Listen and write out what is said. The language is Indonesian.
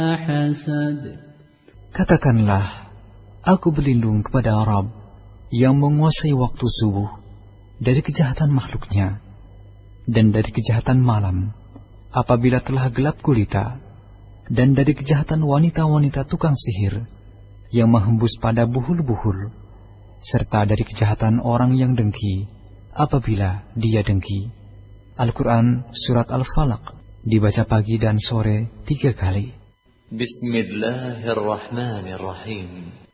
حسد. Katakanlah, aku berlindung kepada Rabb yang menguasai waktu subuh dari kejahatan makhluknya dan dari kejahatan malam apabila telah gelap gulita, dan dari kejahatan wanita-wanita tukang sihir yang menghembus pada buhul-buhul, serta dari kejahatan orang yang dengki apabila dia dengki. Al-Quran Surat Al-Falaq dibaca pagi dan sore 3 kali. Bismillahirrahmanirrahim.